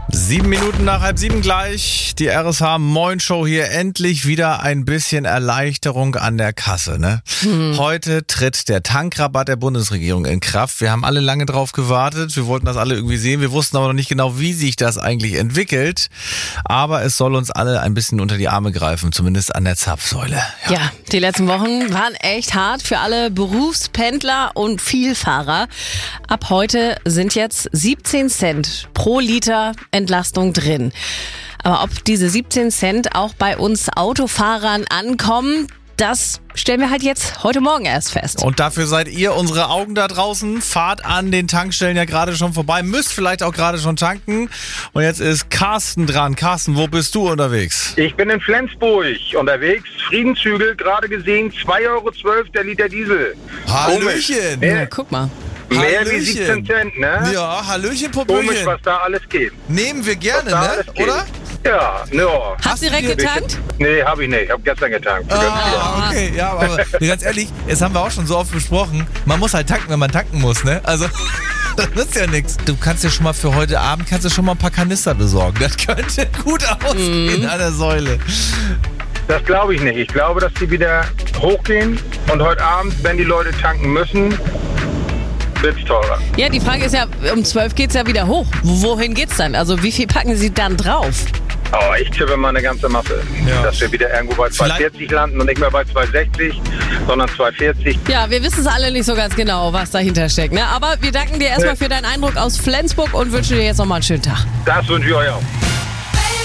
7 Minuten nach 6:30 gleich. Die RSH Moin Show hier. Endlich wieder ein bisschen Erleichterung an der Kasse, ne? Heute tritt der Tankrabatt der Bundesregierung in Kraft. Wir haben alle lange drauf gewartet. Wir wollten das alle irgendwie sehen. Wir wussten aber noch nicht genau, wie sich das eigentlich entwickelt. Aber es soll uns alle ein bisschen unter die Arme greifen, zumindest an der Zapfsäule. Ja, die letzten Wochen waren echt hart für alle Berufspendler und Vielfahrer. Ab heute sind jetzt 17 Cent pro Liter Entlastung drin. Aber ob diese 17 Cent auch bei uns Autofahrern ankommen, das stellen wir halt jetzt heute Morgen erst fest. Und dafür seid ihr unsere Augen da draußen. Fahrt an den Tankstellen ja gerade schon vorbei. Müsst vielleicht auch gerade schon tanken. Und jetzt ist Carsten dran. Carsten, wo bist du unterwegs? Ich bin in Flensburg unterwegs. Friedenshügel, gerade gesehen, 2,12 € der Liter Diesel. Hallöchen. Ja, guck mal. Mehr Hallöchen. wie 17 Cent, ne? Ja, Hallöchen, Komisch, Popöchen. was da alles geht. Nehmen wir gerne, Was da ne? alles geht. Oder? Ja, ja. Hast du direkt getankt? Nee, hab ich nicht. Ich hab gestern getankt. Ah, okay, ja, aber ganz ehrlich, das haben wir auch schon so oft besprochen. Man muss halt tanken, wenn man tanken muss, ne? Also, das nützt ja nichts. Du kannst ja schon mal für heute Abend, schon mal ein paar Kanister besorgen. Das könnte gut ausgehen an der Säule. Das glaube ich nicht. Ich glaube, dass die wieder hochgehen und heute Abend, wenn die Leute tanken müssen, wird's teurer. Ja, die Frage ist ja, um 12 geht's ja wieder hoch. Wohin geht's dann? Also wie viel packen sie dann drauf? Oh, ich tippe mal eine ganze Masse. Ja. Dass wir wieder irgendwo bei 2,40 landen und nicht mehr bei 2,60, sondern 2,40. Ja, wir wissen es alle nicht so ganz genau, was dahinter steckt. Ne? Aber wir danken dir erstmal für deinen Eindruck aus Flensburg und wünschen dir jetzt nochmal einen schönen Tag. Das wünsche ich euch auch.